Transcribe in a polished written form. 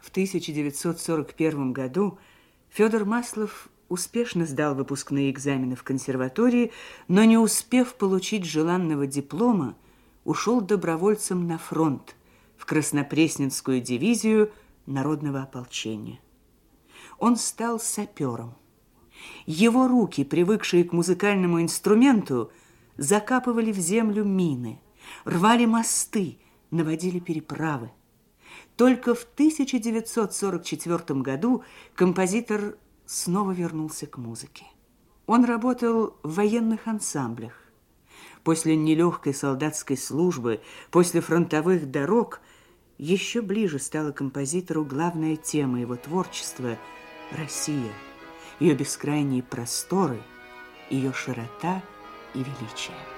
В 1941 году Федор Маслов успешно сдал выпускные экзамены в консерватории, но не успев получить желанного диплома, ушел добровольцем на фронт в Краснопресненскую дивизию народного ополчения. Он стал сапером. Его руки, привыкшие к музыкальному инструменту, закапывали в землю мины, рвали мосты, наводили переправы. Только в 1944 году композитор снова вернулся к музыке. Он работал в военных ансамблях. После нелегкой солдатской службы, после фронтовых дорог, еще ближе стала композитору главная тема его творчества – Россия, ее бескрайние просторы, ее широта и величие.